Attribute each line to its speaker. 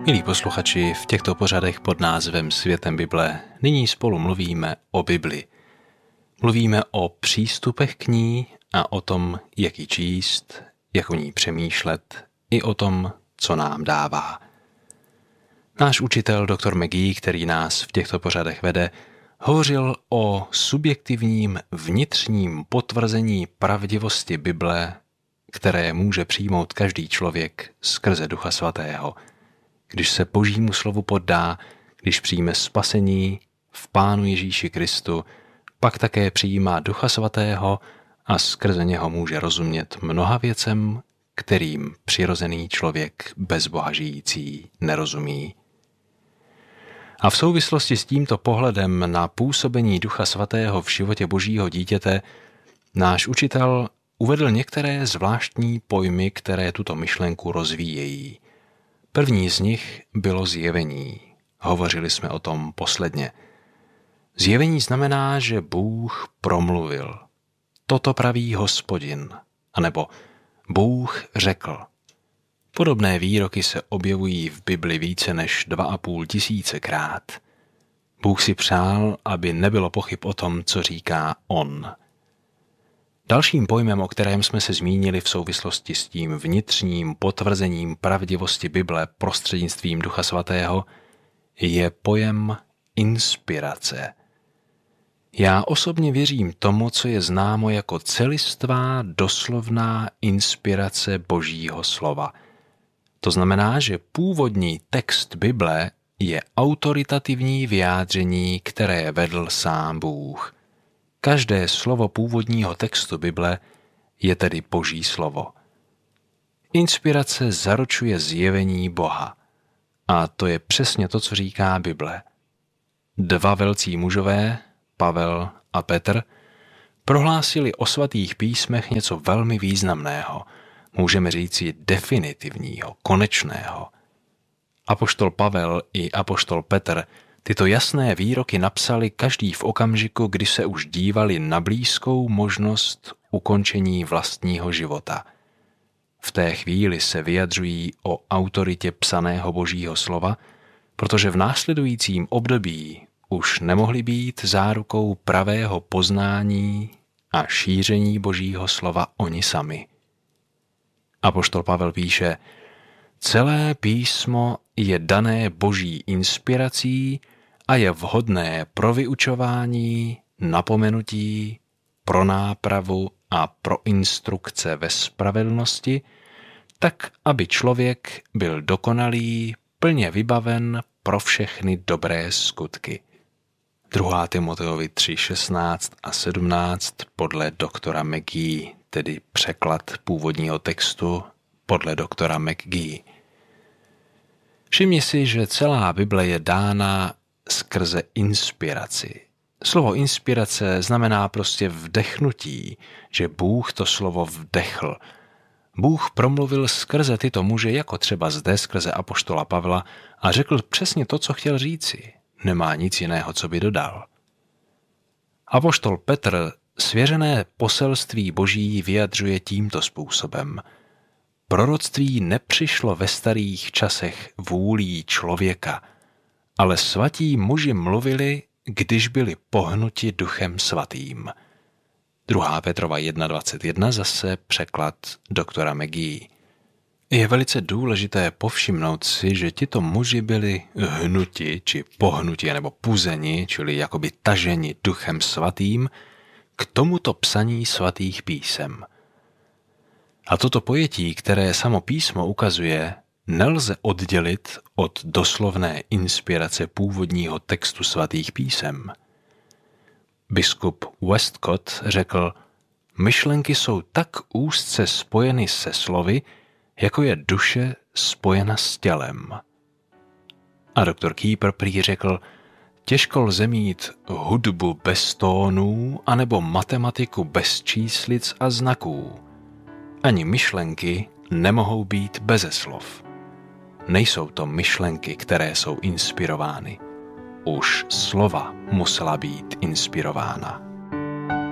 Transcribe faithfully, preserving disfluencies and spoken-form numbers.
Speaker 1: Milí posluchači, v těchto pořadech pod názvem Světem Bible nyní spolu mluvíme o Bibli. Mluvíme o přístupech k ní a o tom, jak ji číst, jak o ní přemýšlet, i o tom, co nám dává. Náš učitel doktor McGee, který nás v těchto pořadech vede, hovořil o subjektivním vnitřním potvrzení pravdivosti Bible, které může přijmout každý člověk skrze Ducha Svatého. Když se Božímu slovu poddá, když přijme spasení v Pánu Ježíši Kristu, pak také přijímá Ducha Svatého a skrze něho může rozumět mnoha věcem, kterým přirozený člověk bez Boha žijící nerozumí. A v souvislosti s tímto pohledem na působení Ducha Svatého v životě Božího dítěte náš učitel uvedl některé zvláštní pojmy, které tuto myšlenku rozvíjejí. První z nich bylo zjevení. Hovořili jsme o tom posledně. Zjevení znamená, že Bůh promluvil. Toto praví Hospodin. Anebo Bůh řekl. Podobné výroky se objevují v Bibli více než dva a půl tisícekrát. Bůh si přál, aby nebylo pochyb o tom, co říká On. Dalším pojmem, o kterém jsme se zmínili v souvislosti s tím vnitřním potvrzením pravdivosti Bible prostřednictvím Ducha Svatého, je pojem inspirace. Já osobně věřím tomu, co je známo jako celistvá doslovná inspirace Božího slova. To znamená, že původní text Bible je autoritativní vyjádření, které vedl sám Bůh. Každé slovo původního textu Bible je tedy Boží slovo. Inspirace zaručuje zjevení Boha. A to je přesně to, co říká Bible. Dva velcí mužové, Pavel a Petr, prohlásili o svatých písmech něco velmi významného, můžeme říci definitivního, konečného. Apoštol Pavel i apoštol Petr tyto jasné výroky napsali každý v okamžiku, kdy se už dívali na blízkou možnost ukončení vlastního života. V té chvíli se vyjadřují o autoritě psaného Božího slova, protože v následujícím období už nemohli být zárukou pravého poznání a šíření Božího slova oni sami. Apoštol Pavel píše: celé písmo je dané Boží inspirací a je vhodné pro vyučování, napomenutí, pro nápravu a pro instrukce ve spravedlnosti, tak, aby člověk byl dokonalý, plně vybaven pro všechny dobré skutky. druhá Timoteovi tři šestnáct a sedmnáct podle doktora McGee, tedy překlad původního textu podle doktora McGee. Všimni si, že celá Bible je dána skrze inspiraci. Slovo inspirace znamená prostě vdechnutí, že Bůh to slovo vdechl. Bůh promluvil skrze tyto muže, jako třeba zde skrze apoštola Pavla, a řekl přesně to, co chtěl říci. Nemá nic jiného, co by dodal. Apoštol Petr svěřené poselství Boží vyjadřuje tímto způsobem. Proroctví nepřišlo ve starých časech vůlí člověka, ale svatí muži mluvili, když byli pohnuti Duchem Svatým. druhá Petrova jedna dvacet jedna zase překlad doktora McGee. Je velice důležité povšimnout si, že tito muži byli hnuti, či pohnuti, nebo puzeni, čili jakoby taženi Duchem Svatým, k tomuto psaní svatých písem. A toto pojetí, které samo písmo ukazuje, nelze oddělit od doslovné inspirace původního textu svatých písem. Biskup Westcott řekl: myšlenky jsou tak úzce spojeny se slovy, jako je duše spojena s tělem. A doktor Kieper prý řekl: těžko lze mít hudbu bez tónů anebo matematiku bez číslic a znaků. Ani myšlenky nemohou být beze slov. Nejsou to myšlenky, které jsou inspirovány. Už slova musela být inspirována.